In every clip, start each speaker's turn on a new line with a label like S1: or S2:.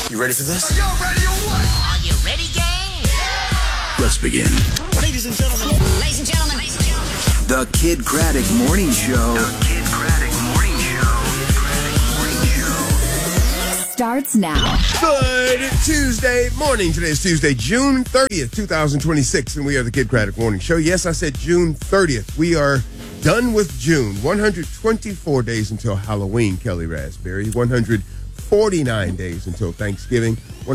S1: You ready for this?
S2: Are you ready or what?
S3: Are you ready, gang? Yeah.
S1: Let's begin.
S2: Ladies and gentlemen.
S3: Ladies and gentlemen. Ladies and gentlemen.
S1: The Kid Craddock Morning Show. The Kid Craddock Morning Show.
S4: Starts now.
S5: Good Tuesday morning. Today is Tuesday, June 30th, 2026, and we are the Kid Craddock Morning Show. Yes, I said June 30th. We are done with June. 124 days until Halloween, Kelly Raspberry. 149 days until Thanksgiving.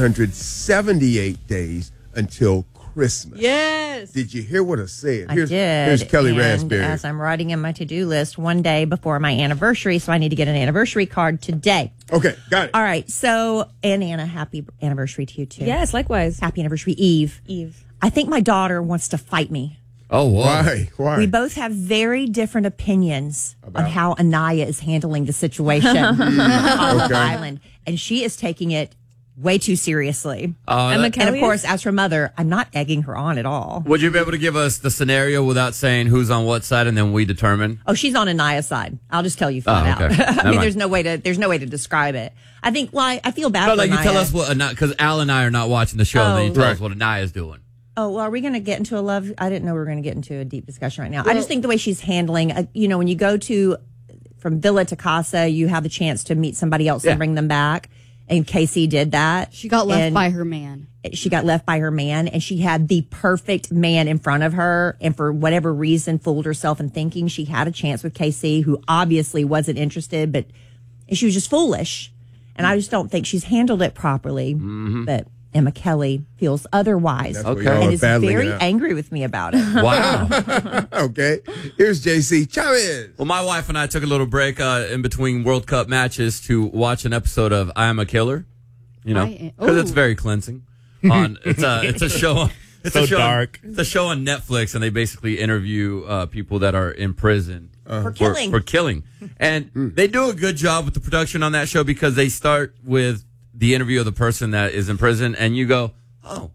S5: 178 days until Christmas.
S6: Yes.
S5: Did you hear what I said?
S7: I did.
S5: Here's Kelly
S7: and
S5: Raspberry.
S7: As I'm writing in my to-do list, one day before my anniversary, so I need to get an anniversary card today.
S5: Okay, got it.
S7: All right. So, and Anna, happy anniversary to you too.
S6: Yes, likewise.
S7: Happy anniversary, Eve. I think my daughter wants to fight me.
S8: Oh, wow.
S5: Why?
S7: We both have very different opinions on how Anaya is handling the situation on Love Island, and she is taking it way too seriously. And of course, as her mother, I'm not egging her on at all.
S8: Would you be able to give us the scenario without saying who's on what side, and then we determine?
S7: Oh, she's on Anaya's side. I'll just tell you flat
S8: okay.
S7: out. I
S8: Never
S7: mean,
S8: mind.
S7: there's no way to describe it. I think, well, I feel bad
S8: No,
S7: for
S8: like you
S7: Anaya.
S8: tell us what, because Al and I are not watching the show, and then you tell
S5: Right.
S8: us what Anaya's doing.
S7: Oh, well, are we going to get into a love? I didn't know we were going to get into a deep discussion right now. I just think the way she's handling, when you go from villa to casa, you have the chance to meet somebody else and bring them back. And Casey did that.
S9: She got left by her man.
S7: She got left by her man, and she had the perfect man in front of her. And for whatever reason, fooled herself in thinking she had a chance with Casey, who obviously wasn't interested, but she was just foolish. And I just don't think she's handled it properly. Mm-hmm. But Emma Kelly feels otherwise. And is very angry with me about it.
S8: Wow.
S5: Okay. Here's JC Chavez.
S8: Well, my wife and I took a little break in between World Cup matches to watch an episode of I Am a Killer. Because it's very cleansing. It's a show. It's
S10: so
S8: a show,
S10: dark.
S8: It's a show on Netflix, and they basically interview people that are in prison
S7: for killing.
S8: For killing, and they do a good job with the production on that show because they start with the interview of the person that is in prison, and you go, "Oh,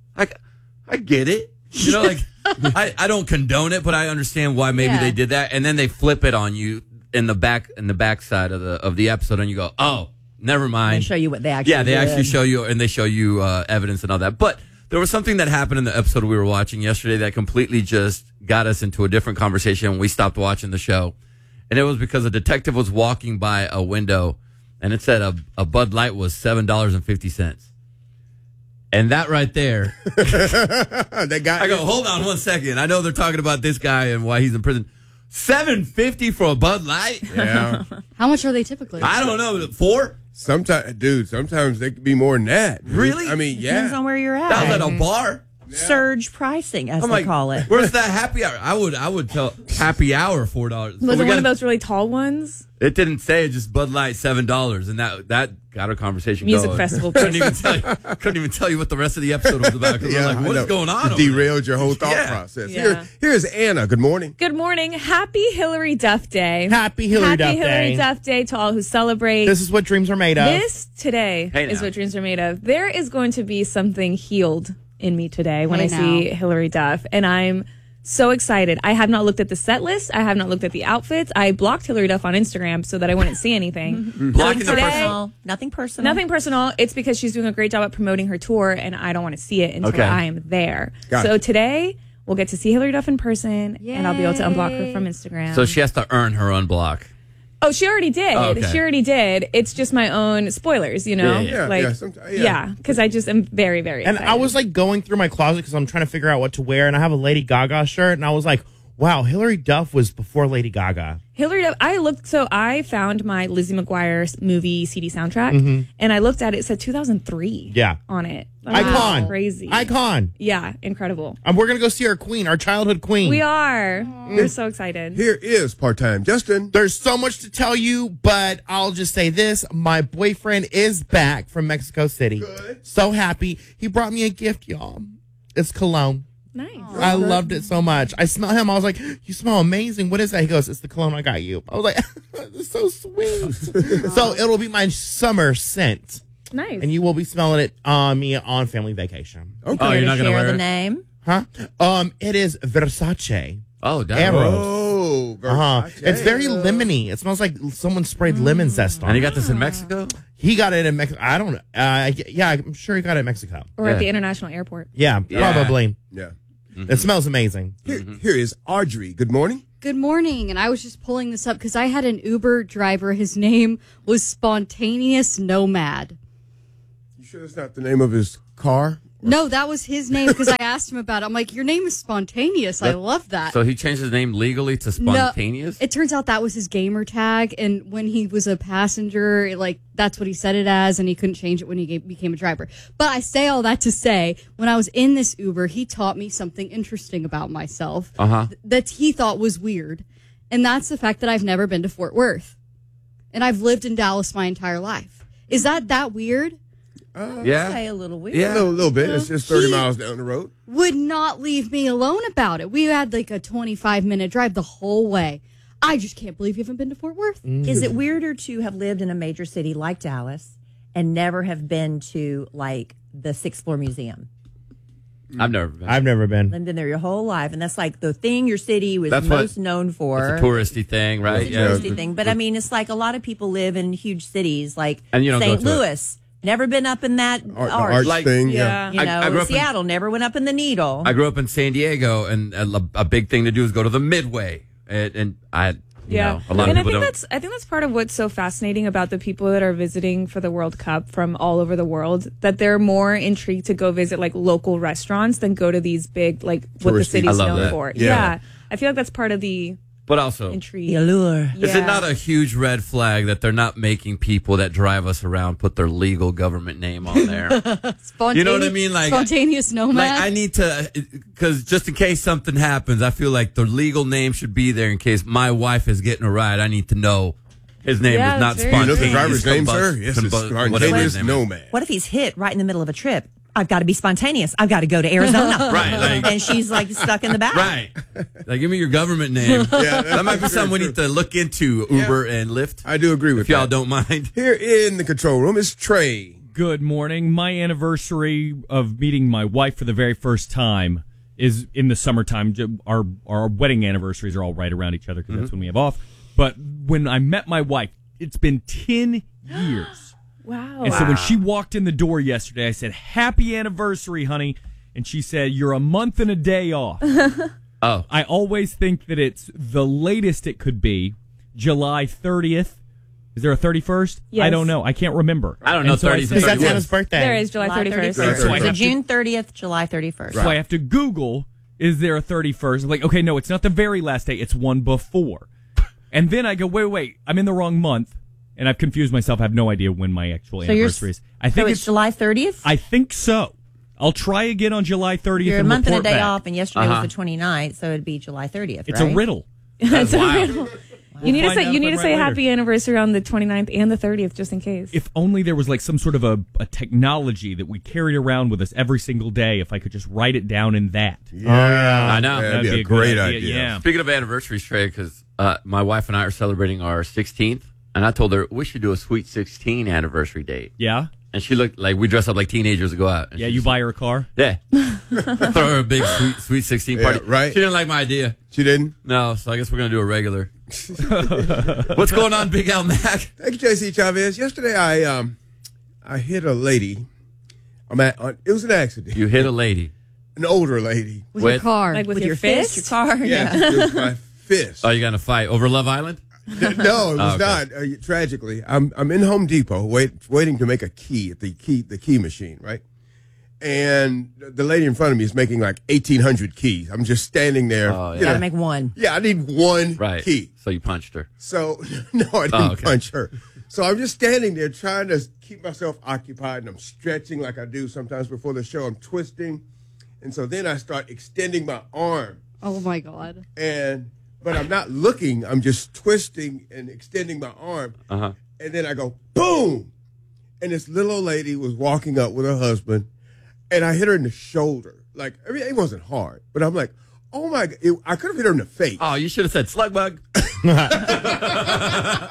S8: I get it." I don't condone it, but I understand why maybe they did that, and then they flip it on you in the back side of the episode, and you go, "Oh, never mind."
S7: They show you what they actually
S8: they
S7: did.
S8: actually show you, and they show you evidence and all that. But there was something that happened in the episode we were watching yesterday that completely just got us into a different conversation when we stopped watching the show, and it was because a detective was walking by a window. And it said a Bud Light was $7.50. And that right there, I go, hold on 1 second. I know they're talking about this guy and why he's in prison. $7.50 for a Bud Light?
S5: Yeah.
S9: How much are they typically?
S8: I don't know. 4?
S5: Sometimes they could be more than that. Dude.
S8: Really?
S5: I mean,
S7: Depends on where you're at.
S8: That was at a bar.
S7: Surge pricing, as they call it.
S8: Where's that happy hour? I would tell happy hour $4.
S6: Was it one of those really tall ones?
S8: It didn't say, just Bud Light $7, and that got our conversation
S6: Music
S8: going.
S6: festival.
S8: couldn't even tell you what the rest of the episode was about. Because I'm like, what is going on?
S5: It derailed your whole thought process.
S6: Yeah.
S5: Here's Anna. Good morning.
S6: Good morning. Happy Hillary Duff Day.
S10: Happy Hillary Duff
S6: Hillary
S10: Day.
S6: Duff Day to all who celebrate.
S10: This is what dreams are made of.
S6: This today
S8: Hey,
S6: is
S8: now.
S6: what dreams are made of. There is going to be something healed in me today when
S9: Hey,
S6: I see
S9: now.
S6: Hillary Duff, and I'm so excited. I have not looked at the set list. I have not looked at the outfits. I blocked Hillary Duff on Instagram so that I wouldn't see anything.
S8: Blocking the
S6: today-
S8: person.
S7: Nothing personal.
S6: Nothing personal. It's because she's doing a great job at promoting her tour, and I don't want to see it until
S8: Okay.
S6: I am there.
S5: Got
S6: So
S5: it.
S6: today, we'll get to see Hillary Duff in person, and I'll be able to unblock her from Instagram.
S8: So she has to earn her unblock.
S6: Oh, she already did.
S8: Oh, okay.
S6: She already did. It's just my own spoilers, you know?
S8: Yeah,
S6: Yeah, because I just am very, very
S10: And
S6: excited.
S10: I was like going through my closet because I'm trying to figure out what to wear. And I have a Lady Gaga shirt. And I was like, wow, Hillary Duff was before Lady Gaga.
S6: Hillary Duff, I found my Lizzie McGuire movie CD soundtrack, and I looked at it, it said 2003 on it.
S10: Icon.
S6: Crazy.
S10: Icon.
S6: Yeah, incredible.
S10: And we're going to go see our queen, our childhood queen.
S6: We are. We're so excited.
S5: Here is part-time Justin.
S10: There's so much to tell you, but I'll just say this. My boyfriend is back from Mexico City.
S5: Good.
S10: So happy. He brought me a gift, y'all. It's cologne.
S6: Nice.
S10: I loved it so much. I smell him. I was like, you smell amazing. What is that? He goes, it's the cologne I got you. I was like, it's so sweet. So it'll be my summer scent.
S6: Nice.
S10: And you will be smelling it on me on family vacation.
S5: Okay.
S8: Oh, you're not going to
S7: share
S8: wear
S7: the
S8: it?
S7: name.
S10: Huh? It is Versace.
S8: Oh, damn.
S10: Arrows.
S5: Oh, Oh, Versace.
S10: It's very lemony. It smells like someone sprayed lemon zest on
S8: And
S10: it.
S8: you got this in Mexico?
S10: He got it in Mexico. I don't know. Yeah, I'm sure he got it in Mexico.
S6: Or at the international airport.
S10: Yeah,
S8: Yeah.
S10: probably.
S5: Yeah.
S10: It smells amazing.
S5: Here is Audrey. Good morning.
S9: Good morning. And I was just pulling this up because I had an Uber driver. His name was Spontaneous Nomad.
S5: You sure that's not the name of his car?
S9: No, that was his name because I asked him about it. I'm like, your name is Spontaneous. I love that.
S8: So he changed his name legally to Spontaneous?
S9: No, it turns out that was his gamer tag. And when he was a passenger, that's what he set it as. And he couldn't change it when he became a driver. But I say all that to say, when I was in this Uber, he taught me something interesting about myself that he thought was weird. And that's the fact that I've never been to Fort Worth. And I've lived in Dallas my entire life. Is that weird?
S8: Yeah.
S7: Say a little weird.
S8: Yeah.
S5: A little bit. It's just 30 miles down the road.
S9: Would not leave me alone about it. We had like a 25-minute drive the whole way. I just can't believe you haven't been to Fort Worth.
S7: Is it weirder to have lived in a major city like Dallas and never have been to like the Sixth Floor Museum?
S8: I've never been.
S10: I've never been.
S7: I've been there your whole life, and that's like the thing your city was
S8: That's what-
S7: most known for.
S8: It's a touristy thing, right?
S7: It's a touristy thing. But I mean, it's like a lot of people live in huge cities like
S8: And you don't go
S7: St.
S8: to it.
S7: Louis. Never been up in that
S5: The
S7: arch.
S5: arch
S8: Like-
S5: thing.
S6: Yeah.
S7: You know,
S8: I grew up in-
S7: Seattle never went up in the Needle.
S8: I grew up in San Diego, and a big thing to do is go to the Midway. And I, you know, a lot of
S6: and
S8: people
S6: I think that's part of what's so fascinating about the people that are visiting for the World Cup from all over the world, that they're more intrigued to go visit like local restaurants than go to these big, like what the
S5: Touristy.
S6: city's
S8: I love
S6: known
S8: that.
S6: for.
S5: Yeah.
S6: I feel like that's part of the
S8: But also,
S6: intrigue.
S7: The allure.
S8: is it not a huge red flag that they're not making people that drive us around put their legal government name on there? You know what I mean? Like,
S9: Spontaneous Nomad.
S8: Like, I need to, because just in case something happens, I feel like the legal name should be there in case my wife is getting a ride. I need to know his name
S6: Yeah,
S8: is not
S6: that's very
S5: You know
S8: Spontaneous.
S5: the driver's name, sir? Yes, it's
S8: whatever his
S5: Spontaneous
S8: name is.
S5: Nomad.
S7: What if he's hit right in the middle of a trip? I've got to be spontaneous. I've got to go to Arizona.
S8: Right, like-
S7: and she's like stuck in the back.
S8: Right. Like, give me your government name.
S5: Yeah,
S8: That might be
S5: that's
S8: something we
S5: very
S8: need to look into, Uber and Lyft.
S5: I do agree with
S8: If y'all
S5: that.
S8: don't mind.
S5: Here in the control room is Trey.
S4: Good morning. My anniversary of meeting my wife for the very first time is in the summertime. Our wedding anniversaries are all right around each other because that's when we have off. But when I met my wife, it's been 10 years.
S6: Wow.
S4: And so when she walked in the door yesterday, I said, "Happy anniversary, honey." And she said, "You're a month and a day off."
S8: Oh.
S4: I always think that it's the latest it could be July 30th. Is there a 31st?
S6: Yes.
S4: I don't know. I can't remember.
S8: I don't know,
S4: And so I
S8: 30th
S4: said-
S10: Because that's
S8: 31st.
S10: Anna's birthday.
S6: There is July 31st.
S5: Right.
S4: So I
S7: So
S4: have to-
S7: June 30th, July 31st.
S4: So I have to Google, is there a 31st? I'm like, okay, no, it's not the very last day. It's one before. And then I go, wait, I'm in the wrong month. And I've confused myself. I have no idea when my actual
S7: So you're-
S4: anniversary is. I
S7: So
S4: think
S7: it's July 30th?
S4: I think so. I'll try again on July 30th
S7: You're a
S4: and
S7: month and a
S4: report
S7: day
S4: back.
S7: off, and yesterday was the 29th, so it'd be July 30th,
S4: It's
S7: right?
S4: a riddle.
S6: That's a
S8: Wow.
S6: riddle. You need to
S4: find
S6: say
S4: out
S6: you
S4: if
S6: need
S4: I'm
S6: to
S4: right
S6: say
S4: later.
S6: happy anniversary on the 29th and the 30th just in case.
S4: If only there was like some sort of a technology that we carried around with us every single day. If I could just write it down in that.
S8: I know.
S5: That'd be a
S4: good
S5: great idea.
S4: Yeah.
S8: Speaking of anniversaries, Trey, because my wife and I are celebrating our 16th, and I told her we should do a Sweet 16 anniversary date.
S4: Yeah?
S8: And she looked like we dress up like teenagers to go out. And
S4: Yeah,
S8: she
S4: you
S8: said-
S4: buy her a car?
S8: Yeah. Throw her a big sweet 16 party.
S5: Yeah, right.
S8: She didn't like my idea.
S5: She didn't?
S8: No, so I guess we're going to do a regular. What's going on, Big Al Mac?
S5: Thank you, JC Chavez. Yesterday, I hit a lady. It was an accident.
S8: You hit a lady.
S5: An older lady.
S9: with your
S8: With-
S9: car.
S6: like with,
S7: With
S6: your fist?
S7: your car?
S5: Yeah, it was my fist.
S8: Oh, you got in a fight over Love Island?
S5: No, it was
S8: Oh, okay.
S5: not. Tragically, I'm in Home Depot waiting to make a key at the key machine, right? And the lady in front of me is making like 1,800 keys. I'm just standing there.
S8: Oh, yeah.
S5: you know.
S7: Gotta make one.
S5: Yeah, I need one
S8: Right.
S5: key.
S8: So you punched her.
S5: So no, I didn't
S8: okay.
S5: punch her. So I'm just standing there trying to keep myself occupied, and I'm stretching like I do sometimes before the show. I'm twisting, and so then I start extending my arm,
S9: Oh my God.
S5: but I'm not looking. I'm just twisting and extending my arm,
S8: Uh-huh.
S5: and then I go boom, and this little old lady was walking up with her husband, and I hit her in the shoulder. Like, I mean, it wasn't hard, but I'm like, oh my God, I could have hit her in the face.
S8: Oh, you should have said slug bug.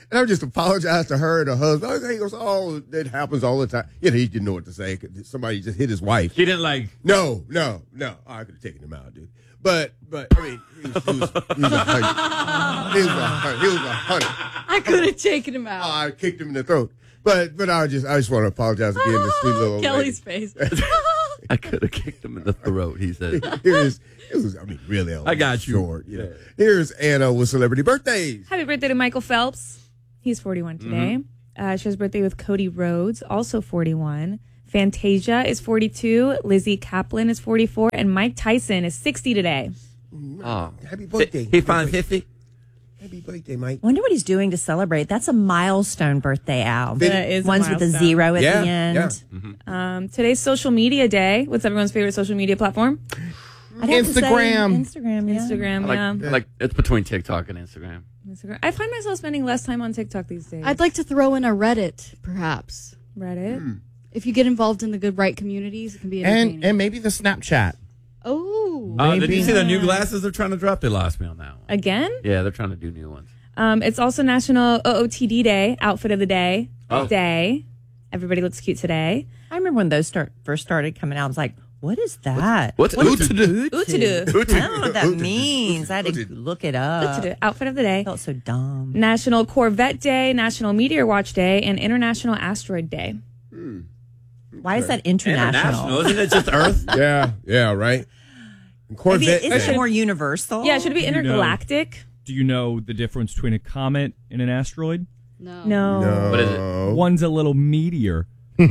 S5: And I just apologized to her and her husband. He goes, "Oh, that happens all the time." You know, he didn't know what to say. Somebody just hit his wife.
S8: He didn't like.
S5: No. Oh, I could have taken him out, dude. But I mean, he was 100. He was 100.
S9: I could have taken him out.
S5: I kicked him in the throat. But I just want to apologize again to sweet little old
S9: Kelly's face.
S8: I could have kicked him in the throat. He said.
S5: It was. I mean, really.
S8: I got you.
S5: Short, you know. Here's Anna with celebrity birthdays.
S6: Happy birthday to Michael Phelps. He's 41 today. She has birthday with Cody Rhodes, also 41. Fantasia is 42. Lizzie Kaplan is 44. And Mike Tyson is 60 today.
S8: Oh,
S5: happy birthday.
S8: He found 50.
S5: Happy birthday, Mike.
S7: Wonder what he's doing to celebrate. That's a milestone birthday, Al.
S6: That is a
S7: Ones with a
S6: milestone.
S7: zero at the end.
S5: Yeah.
S6: Today's social media day. What's everyone's favorite social media platform?
S7: I'd have to say
S10: Instagram.
S7: Instagram, yeah.
S6: Instagram,
S8: Like it's between TikTok and Instagram.
S6: Instagram. I find myself spending less time on TikTok these days.
S9: I'd like to throw in a Reddit, perhaps.
S6: Reddit.
S9: If you get involved in the good right communities, it can be entertaining.
S10: And maybe the Snapchat.
S9: Oh.
S8: Did you see the new glasses they're trying to drop? They lost me on that one.
S6: Again?
S8: Yeah, they're trying to do new ones.
S6: It's also National OOTD Day, Outfit of the Day.
S8: Oh.
S6: Day. Everybody looks cute today.
S7: I remember when those first started coming out. I was like, what is that?
S8: What's
S6: Ootadoo.
S7: I don't know what that means. I had to look it up.
S6: Ootadoo. Outfit of the Day.
S7: I felt so dumb.
S6: National Corvette Day, National Meteor Watch Day, and International Asteroid Day.
S7: Why is that international?
S8: Isn't it just Earth?
S5: Yeah, right. And
S7: Maybe
S5: Corvette.
S7: is it more universal?
S6: Yeah, should it be intergalactic?
S4: Do you know the difference between a comet and an asteroid?
S9: No.
S5: No.
S8: What is it?
S4: One's a little meteor.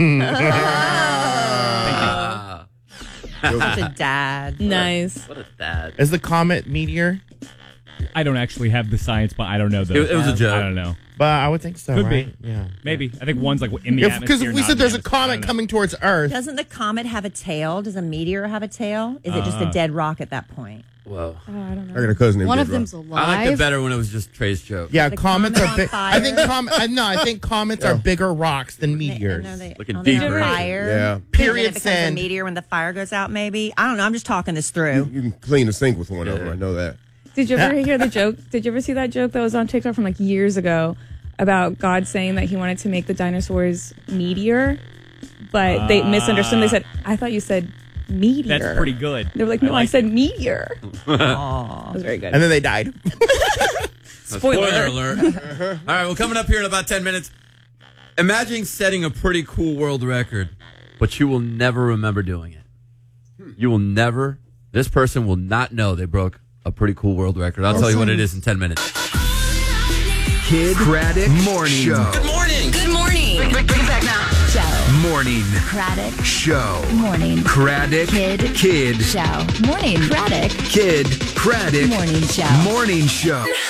S7: Such a dad.
S6: Nice.
S8: What is that?
S10: Is the comet meteor?
S4: I don't actually have the science, but I don't know.
S8: It was a joke.
S4: I don't know.
S10: But I would think so,
S4: Could
S10: right?
S4: be.
S10: Yeah.
S4: Maybe. I think one's like in the
S10: Because
S4: atmosphere.
S10: if we
S4: not
S10: said
S4: in
S10: there's
S4: the
S10: a
S4: atmosphere. I
S10: comet
S4: don't know.
S10: coming towards Earth.
S7: Doesn't the comet have a tail? Does a meteor have a tail? Is it just a dead rock at that point?
S8: Whoa.
S6: I don't
S5: I
S6: know.
S5: got a cousin named
S9: One of
S5: Dead
S9: them's
S5: Rock.
S9: alive.
S8: I liked it better when it was just Trey's joke.
S10: Yeah,
S7: The
S10: comets
S7: comet
S10: are
S7: on
S10: big.
S7: fire?
S10: I think comets are bigger rocks than meteors.
S8: Looking
S7: on their
S8: deeper.
S7: fire.
S5: Yeah.
S10: Period,
S7: And then it becomes a
S10: send.
S7: meteor when the fire goes out, maybe. I don't know. I'm just talking this through.
S5: You can clean a sink with one of them. I know that.
S6: Did you ever hear the joke? Did you ever see that joke that was on TikTok from like years ago about God saying that he wanted to make the dinosaurs meteor, but they misunderstood. They said, "I thought you said meteor."
S4: That's pretty good.
S6: They were like, "No, I
S4: like
S6: said
S4: it.
S6: meteor." That was very good.
S10: And then they died.
S8: Spoiler alert. All right, well, coming up here in about 10 minutes, imagine setting a pretty cool world record, but you will never remember doing it. You will never, this person will not know they broke a pretty cool world record. I'll tell you what it is in 10 minutes.
S1: Kid Craddock Morning Show.
S3: Good morning. Good morning. Bring it back now.
S11: Show.
S1: Morning
S11: Craddock.
S1: Show.
S11: Morning.
S1: Craddock
S11: Kid.
S1: Show.
S11: Morning. Craddock.
S1: Kid Craddock
S11: Morning Show.
S1: Morning Show.